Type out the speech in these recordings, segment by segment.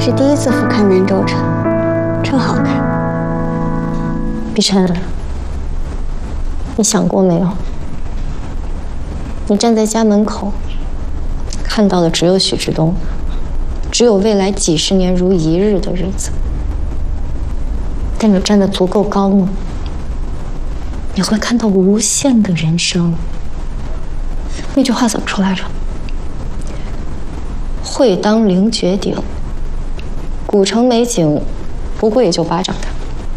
是第一次俯瞰南州城，真好看。碧晨，你想过没有？你站在家门口，看到的只有许志东，只有未来几十年如一日的日子。但你站得足够高呢，你会看到无限的人生。那句话怎么说来着？会当凌绝顶，古城美景，不过也就巴掌大。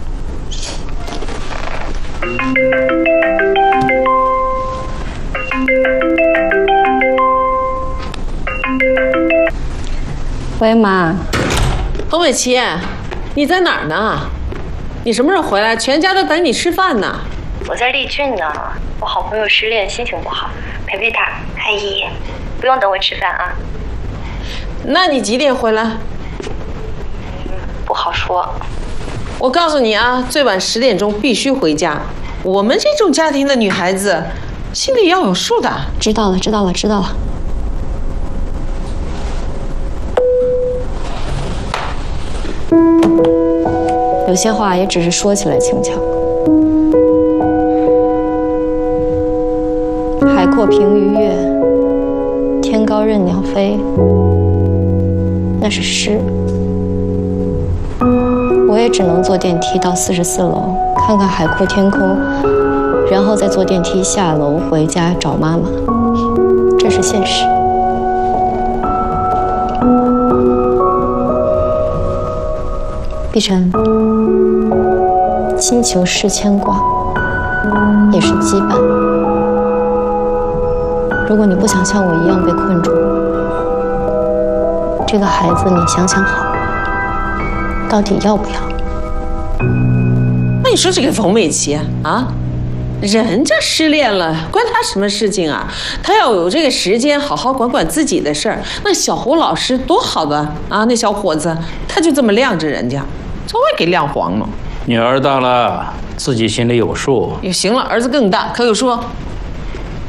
喂，妈。 侯美琪，你在哪儿呢？你什么时候回来？全家都等你吃饭呢。 我在丽俊呢，我好朋友失恋，心情不好，陪陪他。阿姨，不用等我吃饭啊。 那你几点回来？ 不好说。 我告诉你啊，最晚10点钟必须回家。我们这种家庭的女孩子，心里要有数的。 知道了，知道了，知道了。有些话也只是说起来轻巧。海阔凭鱼跃，天高任鸟飞，那是诗。我也只能坐电梯到44楼，看看海阔天空，然后再坐电梯下楼回家找妈妈。这是现实。碧晨，亲情是牵挂，也是羁绊。如果你不想像我一样被困住，这个孩子你想想好，到底要不要？ 那你说这个冯美琪啊，人家失恋了，关他什么事情啊？他要有这个时间好好管管自己的事儿。那小胡老师多好的啊，那小伙子他就这么晾着人家，稍微给晾黄了。 女儿大了，自己心里有数。 也行了，儿子更大，可有说。